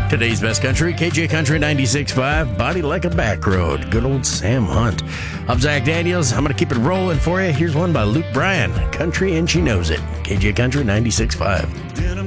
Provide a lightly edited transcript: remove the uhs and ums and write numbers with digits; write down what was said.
Today's best country, KJ Country 96.5, Body Like a Back Road. Good old Sam Hunt. I'm Zach Daniels. I'm going to keep it rolling for you. Here's one by Luke Bryan, Country and She Knows It. KJ Country 96.5.